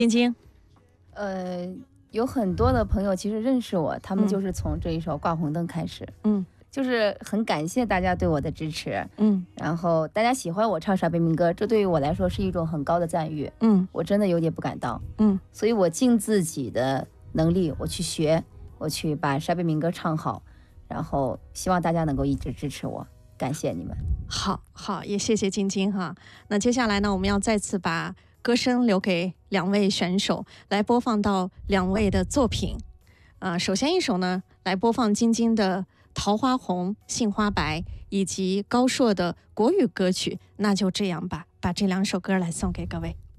晶晶， 有很多的朋友其实认识我，他们就是从这一首《挂红灯》开始。就是很感谢大家对我的支持。然后大家喜欢我唱傻北民歌，这对于我来说是一种很高的赞誉。我真的有点不敢当。所以我尽自己的能力，我去学，我去把傻北民歌唱好，然后希望大家能够一直支持我，感谢你们。 好，也谢谢晶晶哈。那接下来呢，我们要再次把歌声留给两位选手，来播放到两位的作品。首先一首呢，来播放晶晶的《桃花红》《杏花白》，以及高硕的国语歌曲《那就这样吧》，把这两首歌来送给各位。